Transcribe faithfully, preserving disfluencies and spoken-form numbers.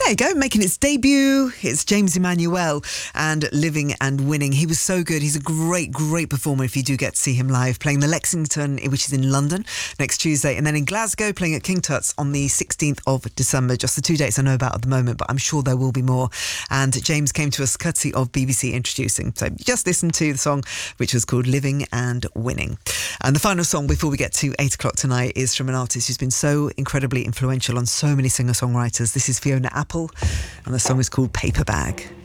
There you go, making its debut. It's James Emmanuel and Living and Winning. He was so good. He's a great, great performer if you do get to see him live, playing the Lexington, which is in London, next Tuesday, and then in Glasgow, playing at King Tut's on the sixteenth of December. Just the two dates I know about at the moment, but I'm sure there will be more. And James came to us courtesy of B B C Introducing. So just listen to the song, which was called Living and Winning. And the final song before we get to eight o'clock tonight is from an artist who's been so incredibly influential on so many singer-songwriters. This is Fiona Apple, and the song is called Paper Bag.